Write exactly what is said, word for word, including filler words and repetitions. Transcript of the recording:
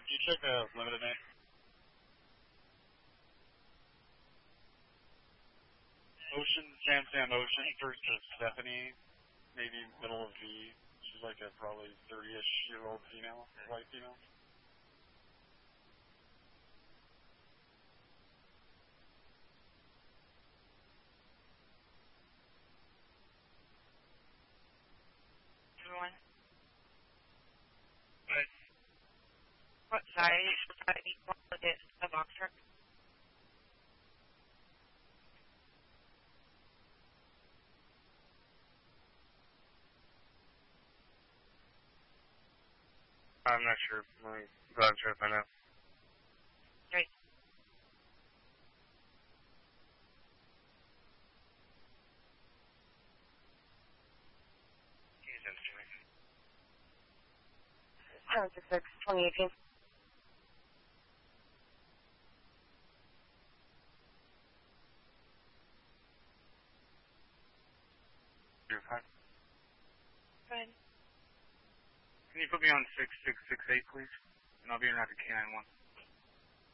Can you check the limited name? Ocean, Sam Sam Ocean, first to Stephanie, maybe middle of V. She's like a probably thirty-ish year old female, white female. Everyone. Right. What size? Uh, you want to look at a box truck? I'm not sure. Let me go ahead and try to find out. Great. seven six six, twenty eighteen. You're fine. Go ahead. Can you put me on six six six eight, please? And I'll be in at the K nine one.